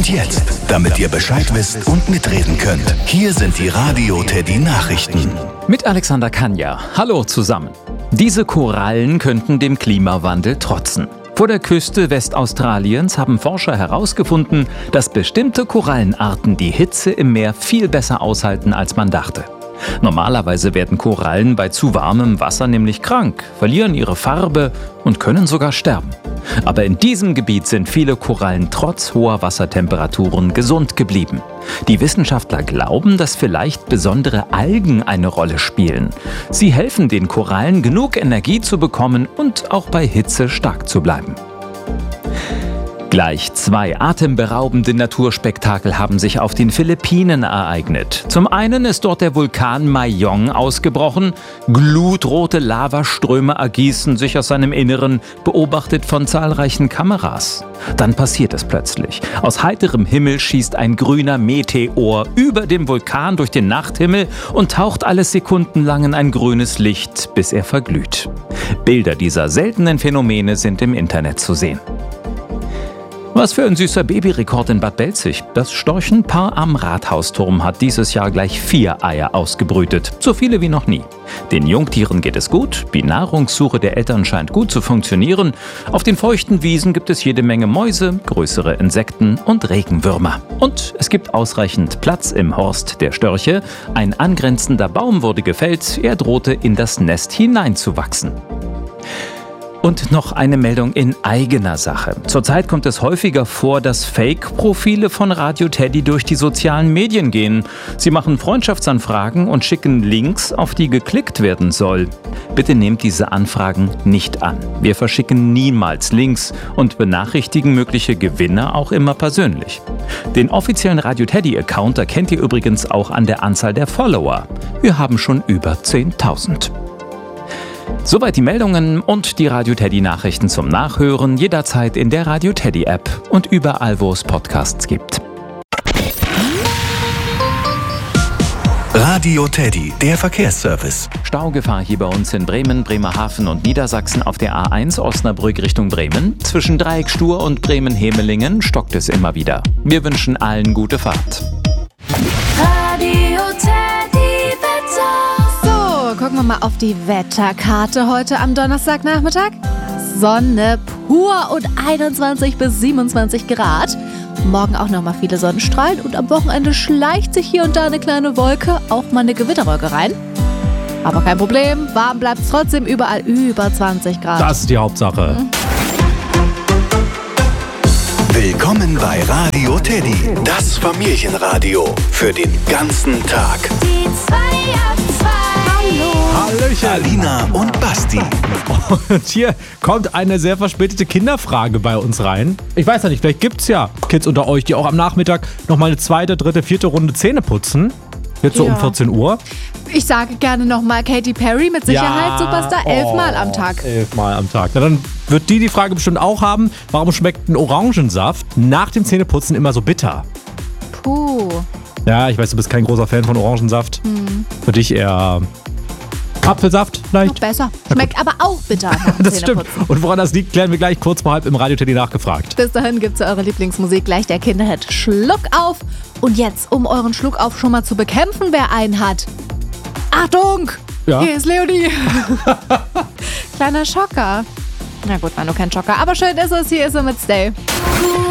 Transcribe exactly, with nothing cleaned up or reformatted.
Und jetzt, damit ihr Bescheid wisst und mitreden könnt, hier sind die Radio Teddy Nachrichten. Mit Alexander Kanja. Hallo zusammen. Diese Korallen könnten dem Klimawandel trotzen. Vor der Küste Westaustraliens haben Forscher herausgefunden, dass bestimmte Korallenarten die Hitze im Meer viel besser aushalten, als man dachte. Normalerweise werden Korallen bei zu warmem Wasser nämlich krank, verlieren ihre Farbe und können sogar sterben. Aber in diesem Gebiet sind viele Korallen trotz hoher Wassertemperaturen gesund geblieben. Die Wissenschaftler glauben, dass vielleicht besondere Algen eine Rolle spielen. Sie helfen den Korallen, genug Energie zu bekommen und auch bei Hitze stark zu bleiben. Gleich zwei atemberaubende Naturspektakel haben sich auf den Philippinen ereignet. Zum einen ist dort der Vulkan Mayong ausgebrochen. Glutrote Lavaströme ergießen sich aus seinem Inneren, beobachtet von zahlreichen Kameras. Dann passiert es plötzlich. Aus heiterem Himmel schießt ein grüner Meteor über dem Vulkan durch den Nachthimmel und taucht alle Sekunden lang in ein grünes Licht, bis er verglüht. Bilder dieser seltenen Phänomene sind im Internet zu sehen. Was für ein süßer Babyrekord in Bad Belzig. Das Storchenpaar am Rathausturm hat dieses Jahr gleich vier Eier ausgebrütet. So viele wie noch nie. Den Jungtieren geht es gut, die Nahrungssuche der Eltern scheint gut zu funktionieren. Auf den feuchten Wiesen gibt es jede Menge Mäuse, größere Insekten und Regenwürmer. Und es gibt ausreichend Platz im Horst der Störche. Ein angrenzender Baum wurde gefällt, er drohte in das Nest hineinzuwachsen. Und noch eine Meldung in eigener Sache. Zurzeit kommt es häufiger vor, dass Fake-Profile von Radio Teddy durch die sozialen Medien gehen. Sie machen Freundschaftsanfragen und schicken Links, auf die geklickt werden soll. Bitte nehmt diese Anfragen nicht an. Wir verschicken niemals Links und benachrichtigen mögliche Gewinner auch immer persönlich. Den offiziellen Radio Teddy-Account erkennt ihr übrigens auch an der Anzahl der Follower. Wir haben schon über zehntausend. Soweit die Meldungen und die Radio Teddy Nachrichten zum Nachhören jederzeit in der Radio Teddy App und überall, wo es Podcasts gibt. Radio Teddy, der Verkehrsservice. Staugefahr hier bei uns in Bremen, Bremerhaven und Niedersachsen auf der A eins Osnabrück Richtung Bremen. Zwischen Dreieckstuhr und Bremen-Hemelingen stockt es immer wieder. Wir wünschen allen gute Fahrt. Radio Teddy Wetter. Gucken wir mal auf die Wetterkarte heute am Donnerstagnachmittag. Sonne pur und einundzwanzig bis siebenundzwanzig Grad. Morgen auch noch mal viele Sonnenstrahlen und am Wochenende schleicht sich hier und da eine kleine Wolke, auch mal eine Gewitterwolke rein. Aber kein Problem, warm bleibt es trotzdem überall über zwanzig Grad. Das ist die Hauptsache. Mhm. Willkommen bei Radio Teddy, das Familienradio für den ganzen Tag. Die zwei ab zwei. Hallöchen. Alina und Basti. Und hier kommt eine sehr verspätete Kinderfrage bei uns rein. Ich weiß ja nicht, vielleicht gibt es ja Kids unter euch, die auch am Nachmittag nochmal eine zweite, dritte, vierte Runde Zähne putzen. Jetzt so Ja. um vierzehn Uhr. Ich sage gerne nochmal Katy Perry, mit Sicherheit Ja. Superstar, elfmal am Tag. Elfmal am Tag. Na, dann wird die die Frage bestimmt auch haben, warum schmeckt ein Orangensaft nach dem Zähneputzen immer so bitter? Puh. Ja, ich weiß, du bist kein großer Fan von Orangensaft. Hm. Für dich eher Apfelsaft Noch vielleicht? besser. Schmeckt aber auch bitter nach dem Das stimmt. Zähneputzen. Und woran das liegt, klären wir gleich kurz vor halb im Radio Teddy nachgefragt. Bis dahin gibt's eure Lieblingsmusik, gleich der Kinderhit Schluck auf. Und jetzt, um euren Schluck auf schon mal zu bekämpfen, wer einen hat. Achtung! Ja? Hier ist Leonie. Kleiner Schocker. Na gut, war nur kein Schocker. Aber schön ist es, hier ist er mit Stay.